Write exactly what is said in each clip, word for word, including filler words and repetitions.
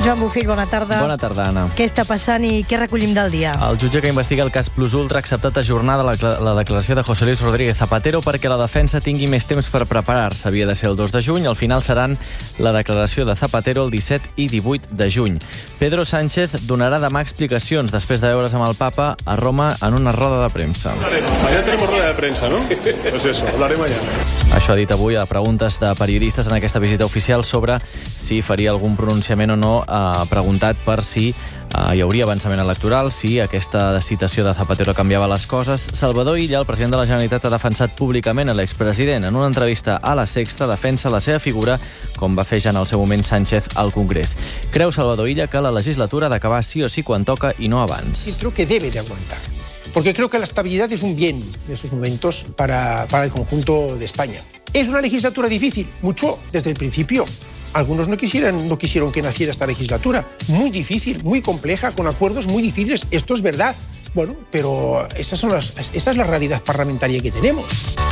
Joan Bofill, bona tarda. Bona tarda, Anna. Què està passant i què recollim del dia? El jutge que investiga el cas Plus Ultra ha acceptat ajornar la, la declaració de José Luis Rodríguez Zapatero perquè la defensa tingui més temps per preparar-se. Havia de ser el dos de juny, al final seran la declaració de Zapatero el disset i divuit de juny. Pedro Sánchez donarà demà explicacions després de veure's amb el papa a Roma en una roda de premsa. Mañana tenemos rueda de prensa, ¿no? Pues eso, hablaré mañana. Això ha dit avui a preguntes de periodistes en aquesta visita oficial sobre si faria algun pronunciament o no. Ha preguntat per si uh, hi hauria avançament electoral, si aquesta citació de Zapatero canviava les coses. Salvador Illa, el president de la Generalitat, ha defensat públicament a l'expresident. En una entrevista a La Sexta defensa la seva figura, com va fer ja en el seu moment Sánchez al Congrés. Creu Salvador Illa que la legislatura ha d'acabar sí o sí quan toca i no abans. Y creo que debe de aguantar, porque creo que la estabilidad es un bien en estos momentos para, para el conjunto de España. Es una legislatura difícil, mucho desde el principio. Algunos no quisieran, no quisieron que naciera esta legislatura. Muy difícil, muy compleja, con acuerdos muy difíciles. Esto es verdad. Bueno, pero esas son las, esa es la realidad parlamentaria que tenemos.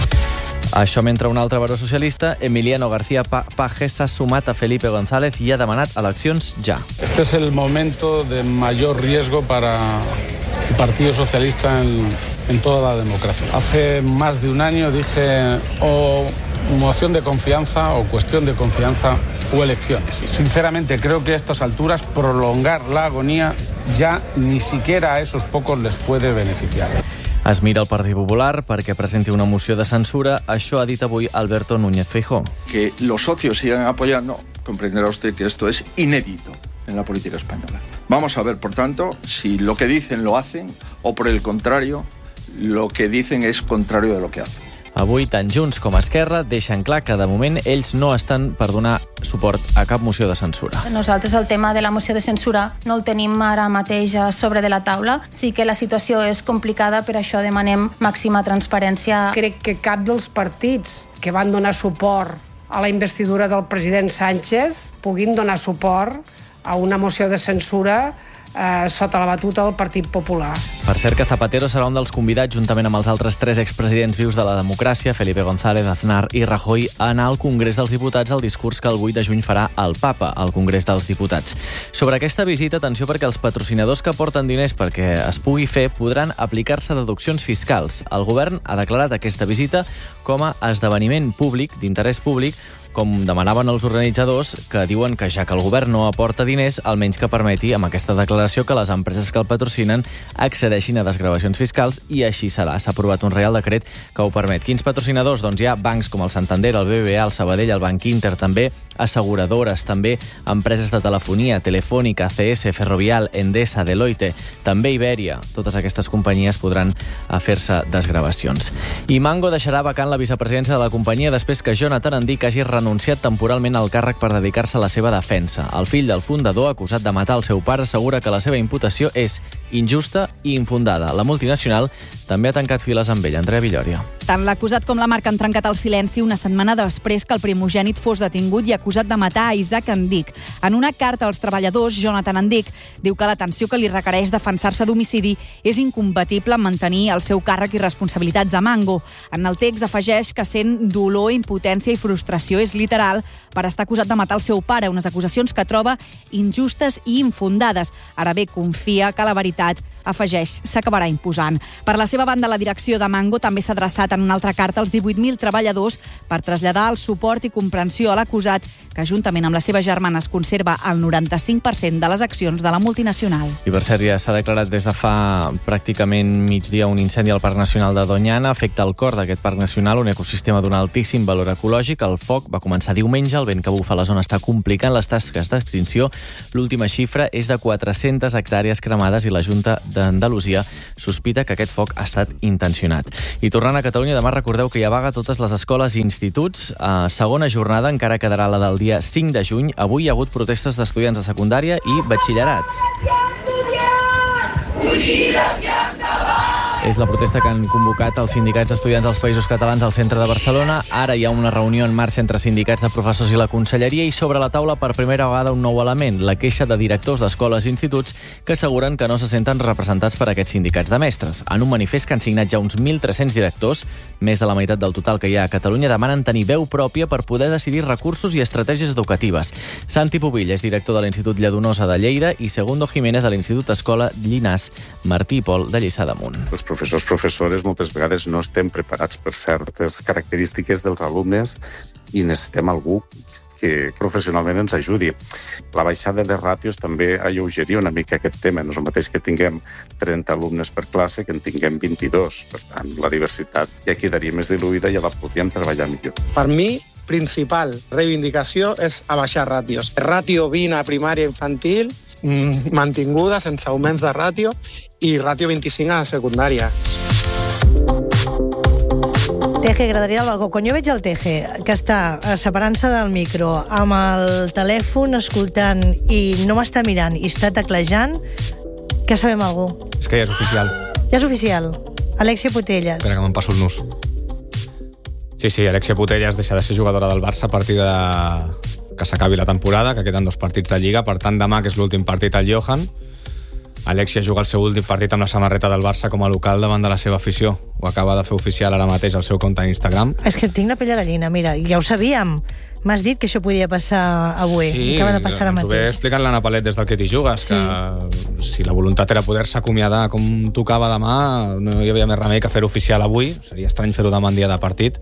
Això mentre un altre baró socialista, Emiliano García Paje, s'ha sumat a Felipe González i ha demanat eleccions ja. Este es el momento de mayor riesgo para el Partido Socialista en, en toda la democracia. Hace más de un año dije o moción de confianza o cuestión de confianza o elecciones. Sinceramente creo que a estas alturas prolongar la agonía ya ni siquiera a esos pocos les puede beneficiar. Es mira el Partit Popular perquè presenti una moció de censura. Això ha dit avui Alberto Núñez Feijóo. Que los socios sigan apoyando, comprenderá usted que esto es inédito en la política española. Vamos a ver, por tanto, si lo que dicen lo hacen o, por el contrario, lo que dicen es contrario de lo que hacen. Avui, tant Junts com Esquerra deixen clar que, de moment, ells no estan per donar suport a cap moció de censura. Nosaltres el tema de la moció de censura no el tenim ara mateix a sobre de la taula. Sí que la situació és complicada, per això demanem màxima transparència. Crec que cap dels partits que van donar suport a la investidura del president Sánchez puguin donar suport a una moció de censura Eh, sota la batuta del Partit Popular. Per cert que Zapatero serà un dels convidats, juntament amb els altres tres expresidents vius de la democràcia, Felipe González, Aznar i Rajoy, a anar al Congrés dels Diputats al discurs que el vuit de juny farà el Papa al Congrés dels Diputats. Sobre aquesta visita, atenció, perquè els patrocinadors que aporten diners perquè es pugui fer podran aplicar-se deduccions fiscals. El govern ha declarat aquesta visita com a esdeveniment públic, d'interès públic, com demanaven els organitzadors, que diuen que ja que el govern no aporta diners, almenys que permeti amb aquesta declaració que les empreses que el patrocinen accedeixin a desgravacions fiscals, i així serà. S'ha aprovat un reial decret que ho permet. Quins patrocinadors? Doncs hi ha bancs com el Santander, el B B V A, el Sabadell, el Banc Inter, també asseguradores, també empreses de telefonia, Telefònica, C S, Ferrovial, Endesa, Deloitte, també Iberia. Totes aquestes companyies podran fer-se desgravacions. I Mango deixarà vacant la vicepresidència de la companyia després que Jonathan Andic hagi renunciat temporalment al càrrec per dedicar-se a la seva defensa. El fill del fundador, acusat de matar el seu pare, assegura que la seva imputació és injusta i infundada. La multinacional també ha tancat files amb ell. Andrea Villòria. Tant l'acusat com la marca han trencat el silenci una setmana després que el primogènit fos detingut i acusat de matar a Isaac Andic. En una carta als treballadors, Jonathan Andic diu que l'atenció que li requereix defensar-se d'homicidi és incompatible amb mantenir el seu càrrec i responsabilitats a Mango. En el text afegeix que sent dolor, impotència i frustració és literal per estar acusat de matar el seu pare, unes acusacions que troba injustes i infundades. Ara bé, confia que la veritat, afegeix, s'acabarà imposant. Per la seva banda, la direcció de Mango també s'ha adreçat en una altra carta als divuit mil treballadors per traslladar el suport i comprensió a l'acusat, que juntament amb la seva germana es conserva el noranta-cinc per cent de les accions de la multinacional. I per cert, ja s'ha declarat des de fa pràcticament migdia un incendi al Parc Nacional de Doñana. Afecta el cor d'aquest parc nacional, un ecosistema d'un altíssim valor ecològic. El foc va començar diumenge, el vent que bufa a la zona està complicant les tasques d'extinció. L'última xifra és de quatre-centes hectàrees cremades i la Junta d'Andalusia sospita que aquest foc ha estat intencionat. I tornant a Catalunya, demà recordeu que hi ha vaga a totes les escoles i instituts. A segona jornada encara quedarà la del dia cinc de juny. Avui hi ha hagut protestes d'estudiants de secundària i batxillerat. Unides i endavant! És la protesta que han convocat els sindicats d'estudiants dels Països Catalans al centre de Barcelona. Ara hi ha una reunió en marxa entre sindicats de professors i la Conselleria i sobre la taula per primera vegada un nou element, la queixa de directors d'escoles i instituts que asseguren que no se senten representats per aquests sindicats de mestres. En un manifest que han signat ja uns mil tres-cents directors, més de la meitat del total que hi ha a Catalunya, demanen tenir veu pròpia per poder decidir recursos i estratègies educatives. Santi Pubill és director de l'Institut Lladonosa de Lleida i Segundo Jiménez de l'Institut Escola Llinàs, Martí i Pol de Lliçà d'Amunt. Els professors, professores, moltes vegades no estem preparats per certes característiques dels alumnes i necessitem algú que professionalment ens ajudi. La baixada de ràtios també alleugeria una mica aquest tema. No és el mateix que tinguem trenta alumnes per classe que en tinguem vint-i-dos. Per tant, la diversitat ja quedaria més diluïda i ja la podríem treballar millor. Per mi, principal reivindicació és abaixar ràtios. Ràtio vint a primària infantil, mantinguda, sense augments de ràtio, i ràtio vint-i-cinc a secundària. Teje, agradaria del balcó. Quan jo veig el Teje, que està separant-se del micro, amb el telèfon escoltant i no m'està mirant i està teclejant, que sabem algú. És que ja és oficial. Ja és oficial. Alexia Putellas. Espera que me'n passo el nus. Sí, sí, Alexia Putellas deixa de ser jugadora del Barça a partir de que s'acabi la temporada, que queden dos partits de Lliga. Per tant, demà, que és l'últim partit al Johan, Alexia juga el seu últim partit amb la samarreta del Barça com a local davant de la seva afició. Ho acaba de fer oficial ara mateix al seu compte d'Instagram. És que tinc la pell de gallina, mira, ja ho sabíem. M'has dit que això podia passar avui. Sí, acaba de passar ara ens ho ve mateix. explicant l'Anna Palet des del Que t'hi jugues, Sí. que si la voluntat era poder-se acomiadar com tocava demà, no hi havia més remei que fer-ho oficial avui. Seria estrany fer-ho demà en dia de partit.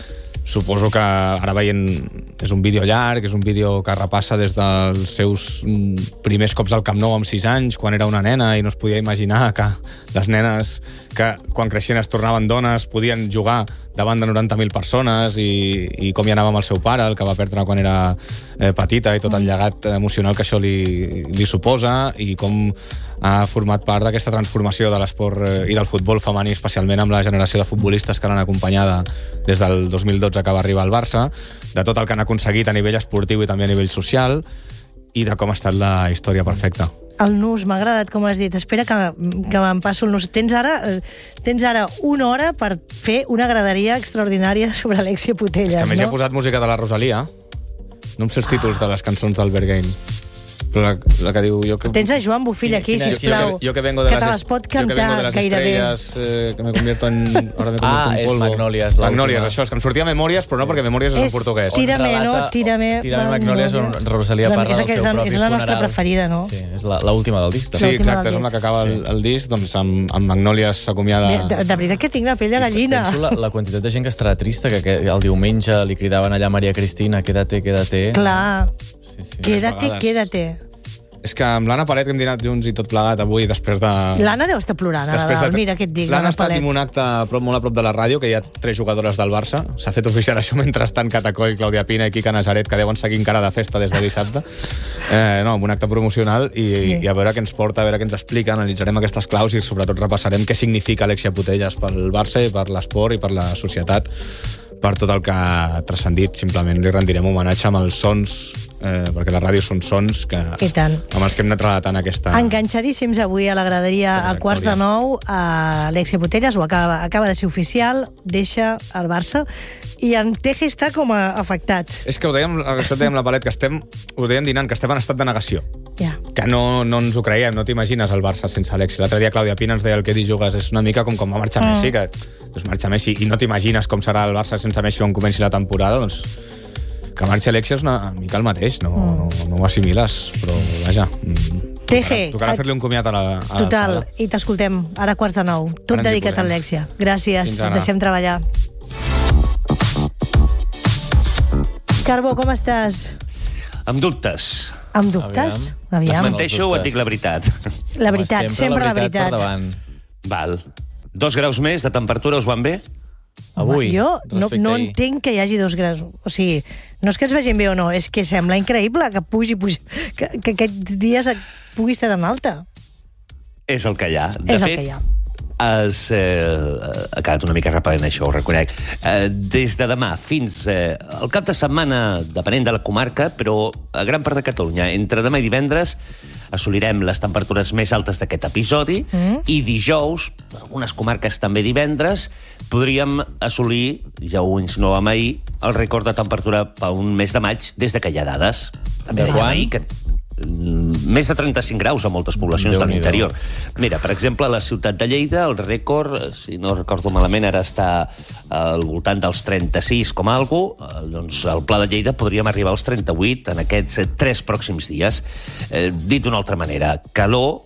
Suposo que ara veient és un vídeo llarg, és un vídeo que repassa des dels seus primers cops al Camp Nou amb sis anys, quan era una nena i no es podia imaginar que les nenes que quan creixien es tornaven dones podien jugar davant de noranta mil persones i, i com hi anava amb el seu pare, el que va perdre quan era eh, petita, i tot el llegat emocional que això li, li suposa, i com ha format part d'aquesta transformació de l'esport eh, i del futbol femení, especialment amb la generació de futbolistes que l'han acompanyada des del dos mil dotze que va arribar al Barça, de tot el que han aconseguit a nivell esportiu i també a nivell social, i de com ha estat la història perfecta. El nus, m'ha agradat com has dit. Espera que, que me'n passo el nus. Tens ara, eh, tens ara una hora per fer una graderia extraordinària sobre Alexia Putellas, És que a més no? he posat música de la Rosalia. No em sé els títols de les cançons d'Albert Game. Però la, la que diu... Jo que... Tens a Joan Bufill aquí, Quina- sisplau. Yo que, yo que vengo de que las te es- les pot yo que vengo de cantar las gairebé. estrellas, eh, que me convierto en... Ahora me convierto Ah, en és polvo. Magnòlies, l'última. Magnòlies, això, és que em sortia Memòries, però no perquè Memòries és, És en portuguès. Tírame, no? Tírame. Tírame Magnòlies, on Rosalia La- parla és del que seu és la- propi És la nostra funeral. preferida, no? Sí, és la- l'última del disc. Sí, l'última exacte, del és amb la que disc. acaba el, el disc, doncs amb, amb Magnòlies s'acomiada... De, de veritat que tinc la pell de gallina. Penso la, la quantitat de gent que estarà trista, que, que el diumenge li cridaven allà a Maria Cristina, quédate, quédate. Clar. Sí, sí. Quédate, vegades. quédate. És que amb l'Anna Palet, que hem dinat junts i tot plegat avui, després de... L'Anna deu estar plorant a Després Nadal. de- Mira què et dic. L'Anna Anna ha estat Palet. en un acte a prop, molt a prop de la ràdio, que hi ha tres jugadores del Barça. S'ha fet oficial això mentrestant Catacoll, Clàudia Pina i Quica Nazaret, que deuen seguir encara de festa des de dissabte. Eh, no, amb un acte promocional i, Sí. i a veure què ens porta, a veure què ens explica. Analitzarem aquestes claus i sobretot repassarem què significa Alexia Putellas pel Barça i per l'esport i per la societat, per tot el que ha transcendit. Simplement li rendirem homenatge amb els sons, eh, perquè la ràdio són sons que, I tant. amb els que hem anat relatant aquesta... Enganxadíssims avui a la graderia a quarts de nou. A Alexia Putellas ho acaba, acaba de ser oficial, deixa el Barça i en Teje està com a afectat. És que ho dèiem, això dèiem la Palet, que estem, ho dèiem dinant, que estem en estat de negació. Ja. Que no, no ens ho creiem, no t'imagines el Barça sense Alexia. L'altre dia Clàudia Pina ens deia el que di jugues, és una mica com quan va marxar Mm. Messi, que doncs marxa Messi i no t'imagines com serà el Barça sense Messi quan comenci la temporada, doncs que marxi Alexia és una mica el mateix, no, Mm. no, no ho assimiles, però vaja... mm, Teje, tocarà, tocarà fer-li un comiat a la, a total, la sala. i t'escoltem ara a quarts de nou. Tot Ara ens hi dedicat a posem. Alexia. Gràcies, Fins et ara. deixem treballar. Carbó, com estàs? Amb dubtes. Amb dubtes? Aviam. Aviam. Desmenteixo o et dic la veritat? La veritat, sempre la veritat. Val. Dos graus més de temperatura us van bé? Avui, Jo no, respecte no a ahir. entenc que hi hagi dos graus. O sigui, no és que ens vegin bé o no, és que sembla increïble que pugi, pugi que, que aquests dies pugui estar tan alta. És el que hi ha. De És el fet, que hi ha. Es, eh, ha quedat una mica repel·lent això, ho reconec. Eh, des de demà fins eh, el cap de setmana, depenent de la comarca, però a gran part de Catalunya, entre demà i divendres, assolirem les temperatures més altes d'aquest episodi, mm. i dijous, algunes comarques també divendres, podríem assolir, ja ho insinuàvem ahir, el rècord de temperatura per un mes de maig des de que hi ha dades. També de quan? que més de trenta-cinc graus a moltes poblacions de l'interior. Mira, per exemple, a la ciutat de Lleida, el rècord, si no recordo malament, ara està al voltant dels trenta-sis com a algo, doncs al Pla de Lleida podríem arribar als trenta-vuit en aquests tres pròxims dies. Eh, dit d'una altra manera, calor,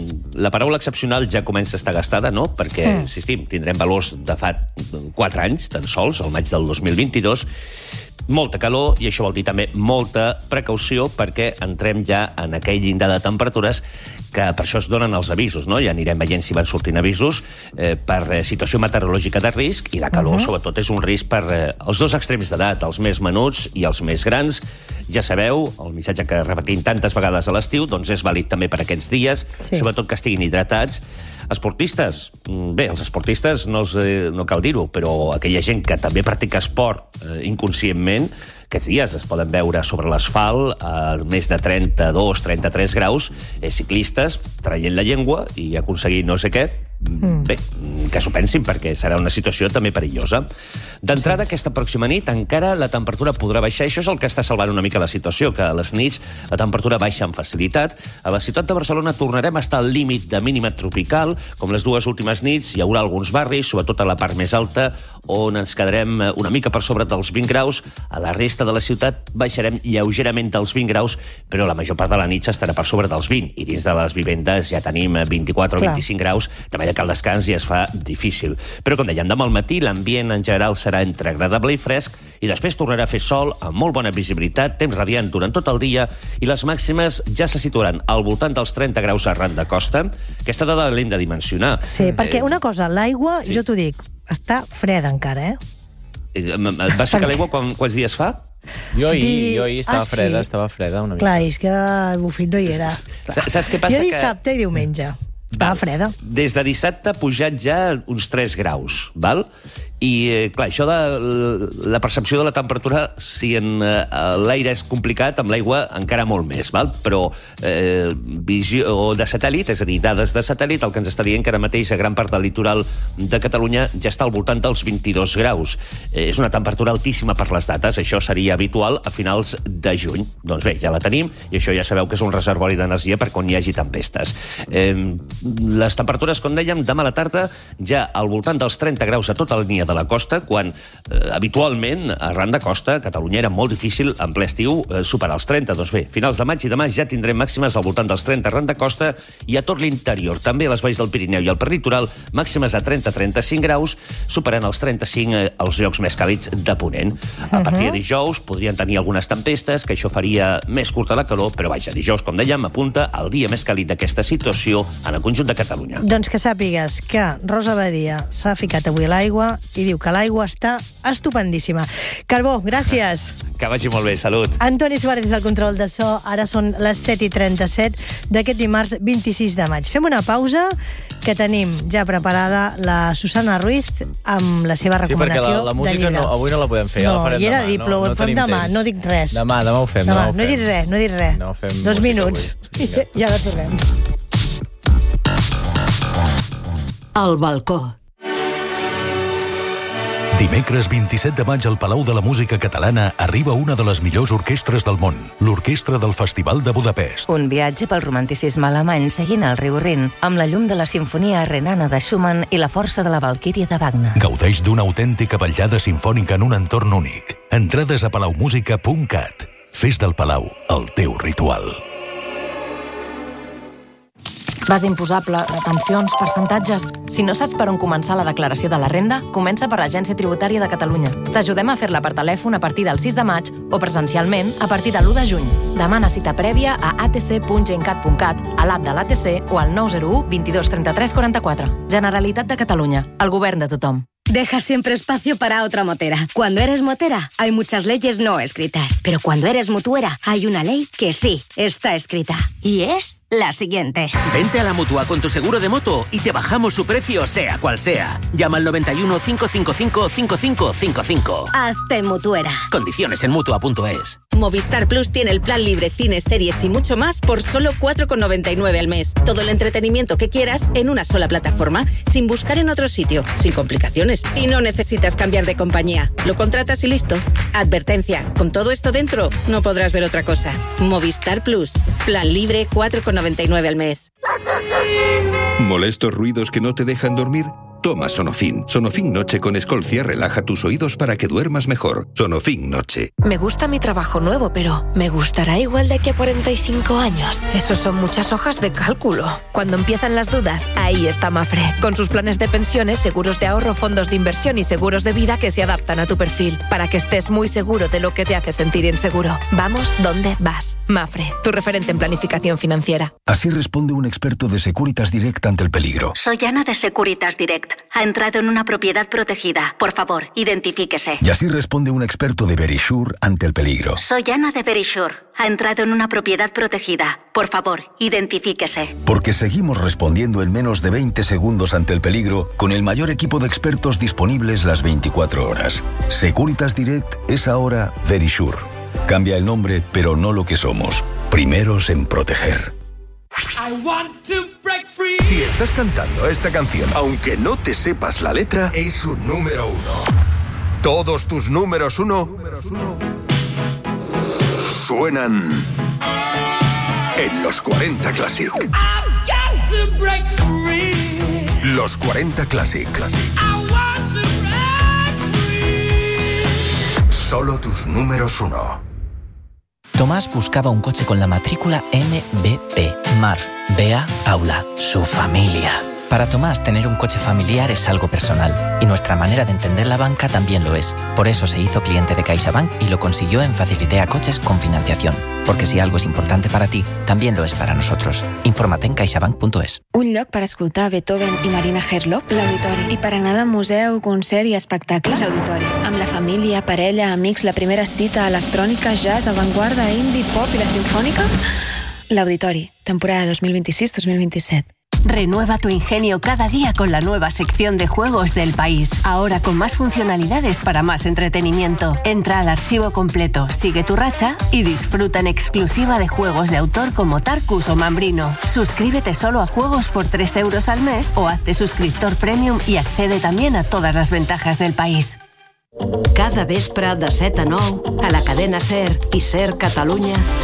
la paraula excepcional ja comença a estar gastada, no? Perquè, mm. insistim, tindrem valors de fa quatre anys, tan sols, al maig del dos mil vint-i-dos, molta calor, i això vol dir també molta precaució, perquè entrem ja en aquell llindar de temperatures que per això es donen els avisos, no? Ja anirem veient si van sortint avisos eh, per eh, situació meteorològica de risc, i la calor, uh-huh. sobretot, és un risc per eh, els dos extrems d'edat, els més menuts i els més grans. Ja sabeu, el missatge que repetim tantes vegades a l'estiu, doncs és vàlid també per aquests dies, sí. sobretot que estiguin hidratats. Esportistes, bé, els esportistes no, els, eh, no cal dir-ho, però aquella gent que també practica esport eh, inconscientment, aquests dies es poden veure sobre l'asfalt a més de trenta-dos a trenta-tres graus, eh, ciclistes traient la llengua i aconseguint no sé què. Mm. Bé, que s'ho pensin, perquè serà una situació també perillosa. D'entrada, sí. aquesta pròxima nit encara la temperatura podrà baixar. Això és el que està salvant una mica la situació, que a les nits la temperatura baixa amb facilitat. A la ciutat de Barcelona tornarem a estar al límit de mínima tropical, com les dues últimes nits. Hi haurà alguns barris, sobretot a la part més alta, on ens quedarem una mica per sobre dels vint graus. A la resta de la ciutat baixarem lleugerament dels vint graus, però la major part de la nit s'estarà per sobre dels vint. I dins de les vivendes ja tenim vint-i-quatre o vint-i-cinc graus, de manera que el descans ja es fa difícil. Però, com dèiem, demà al matí l'ambient en general serà entre agradable i fresc, i després tornarà a fer sol amb molt bona visibilitat, temps radiant durant tot el dia, i les màximes ja se situaran al voltant dels trenta graus arran de costa. Aquesta dada l'hem de dimensionar. Sí, perquè una cosa, l'aigua, sí. jo t'ho dic, està freda encara, eh? Et vas ficar l'aigua quan, quants dies fa? Jo ahir, jo ahir estava ah, freda, sí. estava freda una mica. Clar, és que Bufit no hi era. Saps què passa? Jo dissabte que... i diumenge. Estava freda. Des de dissabte ha pujat ja uns tres graus, val? I, eh, clar, això de la percepció de la temperatura, si en eh, l'aire és complicat, amb l'aigua encara molt més, val? Però eh, visió de satèl·lit, és a dir, dades de satèl·lit, el que ens està dient que ara mateix a gran part del litoral de Catalunya ja està al voltant dels vint-i-dos graus. Eh, és una temperatura altíssima per les dates, això seria habitual a finals de juny. Doncs bé, ja la tenim, i això ja sabeu que és un reservori d'energia per quan hi hagi tempestes. Eh, les temperatures, com dèiem, demà a la tarda ja al voltant dels trenta graus a tota la línia de la costa, quan eh, habitualment arran de costa a Catalunya era molt difícil en ple estiu eh, superar els trenta. Doncs bé, finals de maig i demà ja tindrem màximes al voltant dels trenta arran de costa, i a tot l'interior, també a les valls del Pirineu i al peritoral, màximes a trenta a trenta-cinc graus, superant els trenta-cinc eh, als llocs més càlids de Ponent. A partir de dijous podrien tenir algunes tempestes, que això faria més curta la calor, però vaja, dijous, com dèiem, apunta al dia més càlid d'aquesta situació en el conjunt de Catalunya. Doncs que sàpigues que Rosa Badia s'ha ficat avui a l'aigua i diu que l'aigua està estupendíssima. Carbó, gràcies. Que vagi molt bé, salut. Antoni Suárez al control de so. Ara són les set i trenta-set d'aquest dimarts vint-i-sis de maig. Fem una pausa, que tenim ja preparada la Susana Ruiz amb la seva recomanació de llibre. Sí, perquè la, la música no, avui no la podem fer, no, ja la farem demà. No, dit, no, no ho fem demà, temps. No dic res. Demà, demà ho fem. Demà, demà ho no he dit res, no he dit res. No fem Dos minuts. I ara tornem. El balcó. Dimecres vint-i-set de maig al Palau de la Música Catalana arriba una de les millors orquestres del món, l'Orquestra del Festival de Budapest. Un viatge pel romanticisme alemany seguint el riu Rin, amb la llum de la Simfonia Renana de Schumann i la força de la Valquíria de Wagner. Gaudeix d'una autèntica vetllada simfònica en un entorn únic. Entrades a palaumusica punt cat. Fes del Palau el teu ritual. Base imposable, retencions, percentatges... Si no saps per on començar la declaració de la renda, comença per l'Agència Tributària de Catalunya. T'ajudem a fer-la per telèfon a partir del sis de maig o presencialment a partir de l'u de juny. Demana cita prèvia a a t c punt gencat punt cat, a l'app de l'A T C o al nou zero u veintidós trenta-tres quaranta-quatre. Generalitat de Catalunya, el govern de tothom. Deja siempre espacio para otra motera. Cuando eres motera, hay muchas leyes no escritas. Pero cuando eres mutuera, hay una ley que sí está escrita. Y es la siguiente. Vente a la Mutua con tu seguro de moto y te bajamos su precio, sea cual sea. Llama al noventa y uno, cinco cinco cinco, cinco cinco cinco cinco. Hazte mutuera. Condiciones en mutua punto es. Movistar Plus tiene el plan libre, cines, series y mucho más por solo cuatro con noventa y nueve al mes. Todo el entretenimiento que quieras en una sola plataforma, sin buscar en otro sitio, sin complicaciones. Y no necesitas cambiar de compañía. Lo contratas y listo. Advertencia, con todo esto dentro, no podrás ver otra cosa. Movistar Plus. Plan libre, cuatro con noventa y nueve al mes. ¿Molestos ruidos que no te dejan dormir? Toma Sonofin. Sonofin Noche con Escolcia relaja tus oídos para que duermas mejor. Sonofin Noche. Me gusta mi trabajo nuevo, pero ¿me gustará igual de aquí a cuarenta y cinco años? Esos son muchas hojas de cálculo. Cuando empiezan las dudas, ahí está Mafre. Con sus planes de pensiones, seguros de ahorro, fondos de inversión y seguros de vida que se adaptan a tu perfil, para que estés muy seguro de lo que te hace sentir inseguro. Vamos donde vas. Mafre, tu referente en planificación financiera. Así responde un experto de Securitas Direct ante el peligro. Soy Ana de Securitas Direct. Ha entrado en una propiedad protegida. Por favor, identifíquese. Y así responde un experto de Verisure ante el peligro. Soy Ana de Verisure. Ha entrado en una propiedad protegida. Por favor, identifíquese. Porque seguimos respondiendo en menos de veinte segundos ante el peligro con el mayor equipo de expertos disponibles las veinticuatro horas. Securitas Direct es ahora Verisure. Cambia el nombre, pero no lo que somos. Primeros en proteger. Si estás cantando esta canción, aunque no te sepas la letra, es un número uno. Todos tus números uno suenan en los cuarenta Classic. Los cuarenta Classic. Solo tus números uno. Tomás buscaba un coche con la matrícula M B P, Mar, Bea, Paula, su familia. Para Tomás, tener un coche familiar es algo personal, y nuestra manera de entender la banca también lo es. Por eso se hizo cliente de CaixaBank y lo consiguió en Facilitea Coches con financiación. Porque si algo es importante para ti, también lo es para nosotros. Infórmate en caixabank punto es. Un lloc per escoltar Beethoven i Marina Herlop, l'Auditori. I per anar de museu, concert i espectacle, l'Auditori. Amb la família, parella, amics, la primera cita, electrònica, jazz, avantguarda, indie, pop i la sinfònica, l'Auditori, temporada dos mil vint-i-sis dos mil vint-i-set. Renueva tu ingenio cada día con la nueva sección de juegos del país. Ahora con más funcionalidades para más entretenimiento. Entra al archivo completo, sigue tu racha y disfruta en exclusiva de juegos de autor como Tarkus o Mambrino. Suscríbete solo a juegos por tres euros al mes o hazte suscriptor premium y accede también a todas las ventajas del país. Cada vespre de set a nou, a la cadena SER i SER Catalunya,